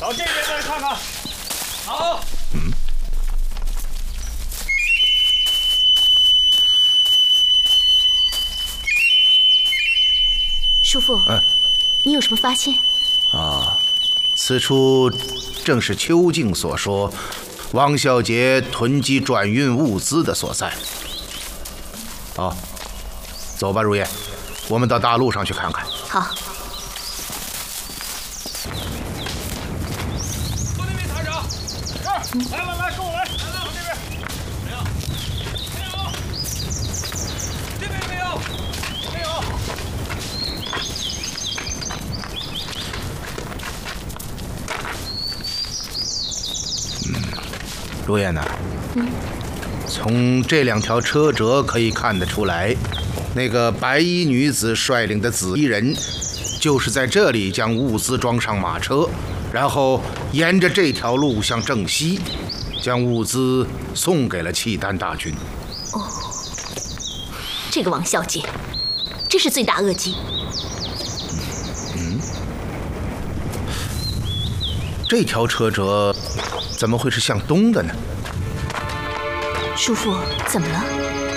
到这边再看看。好。 叔父，你有什么发现？ 此处正是邱静所说王小杰囤积转运物资的所在。好，走吧，如烟，我们到大路上去看看。 好。 到那边台长，是，来，跟我来，往这边。没有，这边没有。 如烟呐，从这2条车辙可以看得出来，那个白衣女子率领的紫衣人，就是在这里将物资装上马车，然后沿着这条路向正西，将物资送给了契丹大军。 哦，这个王小姐真是罪大恶极。 这条车辙怎么会是向东的呢？ 叔父，怎么了？